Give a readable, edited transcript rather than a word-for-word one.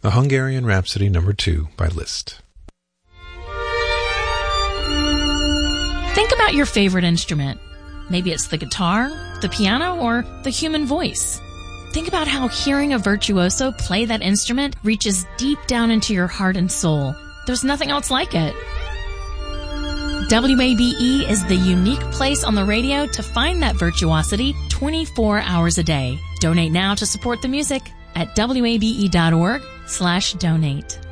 The Hungarian Rhapsody No. 2 by Liszt. Think about your favorite instrument. Maybe it's the guitar, the piano, or the human voice. Think about how hearing a virtuoso play that instrument reaches deep down into your heart and soul. There's nothing else like it. WABE is the unique place on the radio to find that virtuosity 24 hours a day. Donate now to support the music at wabe.org/donate.